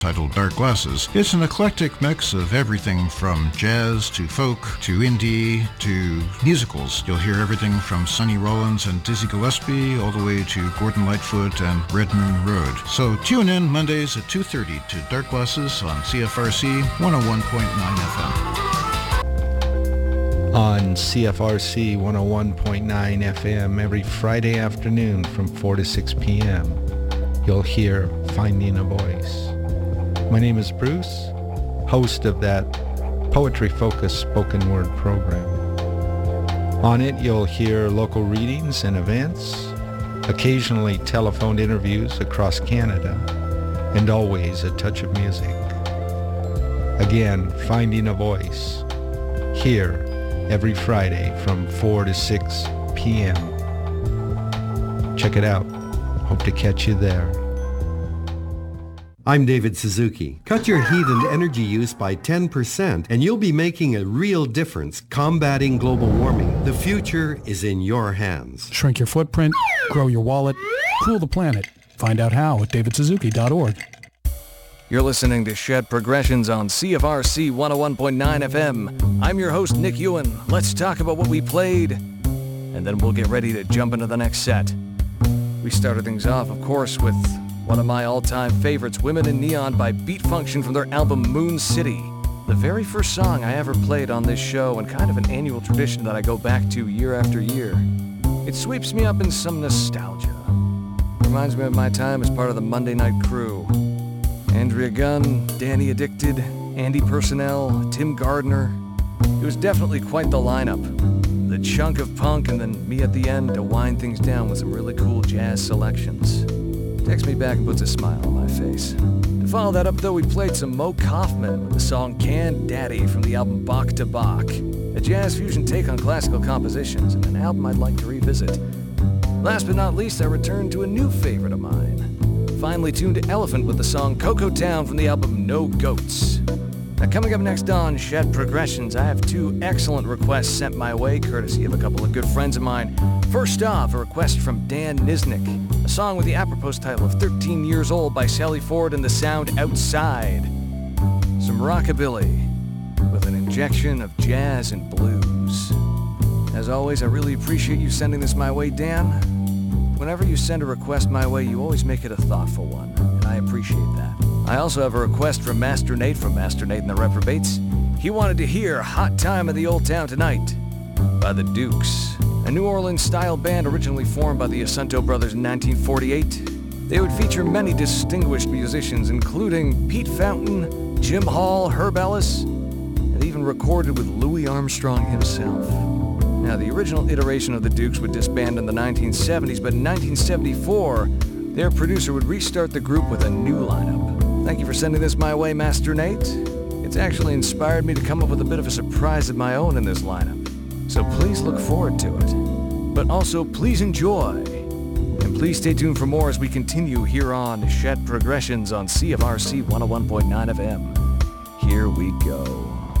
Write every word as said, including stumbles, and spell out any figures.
titled Dark Glasses. It's an eclectic mix of everything from jazz to folk to indie to musicals. You'll hear everything from Sonny Rollins and Dizzy Gillespie all the way to Gordon Lightfoot and Red Moon Road. So tune in Mondays at two thirty to Dark Glasses on C F R C one oh one point nine F M. On C F R C one oh one point nine F M every Friday afternoon from four to six p.m. You'll hear Finding a Voice. My name is Bruce, host of that poetry-focused spoken word program. On it, you'll hear local readings and events, occasionally telephoned interviews across Canada, and always a touch of music. Again, Finding a Voice, here every Friday from four to six p.m. Check it out. Hope to catch you there. I'm David Suzuki. Cut your heat and energy use by ten percent and you'll be making a real difference combating global warming. The future is in your hands. Shrink your footprint, grow your wallet, cool the planet. Find out how at david suzuki dot org. You're listening to Shed Progressions on C F R C one oh one point nine F M. I'm your host, Nick Ewan. Let's talk about what we played, and then we'll get ready to jump into the next set. We started things off, of course, with one of my all-time favorites, Women in Neon by Beat Function from their album Moon City. The very first song I ever played on this show, and kind of an annual tradition that I go back to year after year. It sweeps me up in some nostalgia. Reminds me of my time as part of the Monday Night Crew. Andrea Gunn, Danny Addicted, Andy Purcell, Tim Gardner. It was definitely quite the lineup. The chunk of punk and then me at the end to wind things down with some really cool jazz selections. Takes me back and puts a smile on my face. To follow that up though, we played some Mo Kaufman with the song Can Daddy from the album Bach to Bach, a jazz fusion take on classical compositions and an album I'd like to revisit. Last but not least, I returned to a new favorite of mine. Finely tuned Elephant with the song Cocoa Town from the album No Goats. Now coming up next on Shed Progressions, I have two excellent requests sent my way, courtesy of a couple of good friends of mine. First off, a request from Dan Nisnik, a song with the apropos title of thirteen Years Old by Sally Ford and the Sound Outside. Some rockabilly with an injection of jazz and blues. As always, I really appreciate you sending this my way, Dan. Whenever you send a request my way, you always make it a thoughtful one, and I appreciate that. I also have a request from Master Nate from Master Nate and the Reprobates. He wanted to hear Hot Time in the Old Town Tonight by the Dukes, a New Orleans-style band originally formed by the Asunto Brothers in nineteen forty-eight. They would feature many distinguished musicians, including Pete Fountain, Jim Hall, Herb Ellis, and even recorded with Louis Armstrong himself. Now, the original iteration of the Dukes would disband in the nineteen seventies, but in nineteen seventy-four, their producer would restart the group with a new lineup. Thank you for sending this my way, Master Nate. It's actually inspired me to come up with a bit of a surprise of my own in this lineup. So please look forward to it. But also, please enjoy. And please stay tuned for more as we continue here on Shed Progressions on C F R C one oh one point nine F M. Here we go.